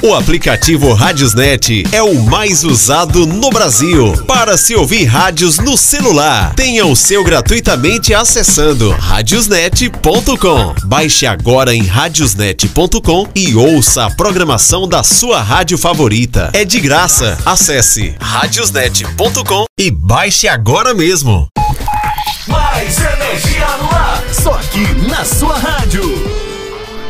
O aplicativo Radiosnet é o mais usado no Brasil para se ouvir rádios no celular. Tenha o seu gratuitamente acessando radiosnet.com. Baixe agora em radiosnet.com e ouça a programação da sua rádio favorita. É de graça. Acesse radiosnet.com e baixe agora mesmo. Mais energia no ar, só aqui na sua rádio.